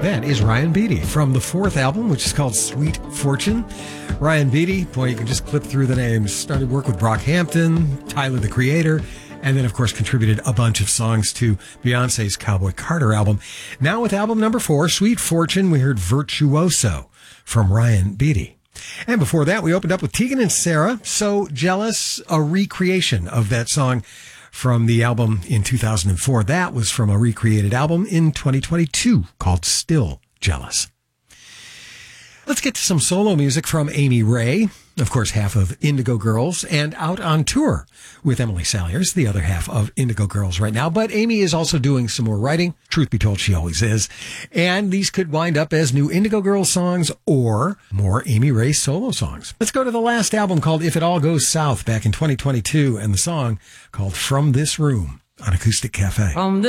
That is Ryan Beatty from the fourth album, which is called Sweet Fortune. Ryan Beatty, boy, you can just clip through the names. Started work with Brockhampton, Tyler the Creator, and then, of course, contributed a bunch of songs to Beyonce's Cowboy Carter album. Now with album number 4, Sweet Fortune, we heard Virtuoso from Ryan Beatty. And before that, we opened up with Tegan and Sara, So Jealous, a recreation of that song from the album in 2004. That was from a recreated album in 2022 called Still Jealous. Let's get to some solo music from Amy Ray, of course, half of Indigo Girls, and out on tour with Emily Saliers, the other half of Indigo Girls right now. But Amy is also doing some more writing. Truth be told, she always is. And these could wind up as new Indigo Girls songs or more Amy Ray solo songs. Let's go to the last album called If It All Goes South back in 2022 and the song called From This Room on Acoustic Cafe.